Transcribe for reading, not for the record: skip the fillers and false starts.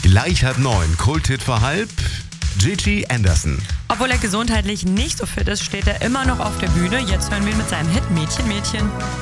Gleich halb 9, Kulthit für halb. Gigi Anderson. Obwohl er gesundheitlich nicht so fit ist, steht er immer noch auf der Bühne. Jetzt hören wir ihn mit seinem Hit Mädchen, Mädchen.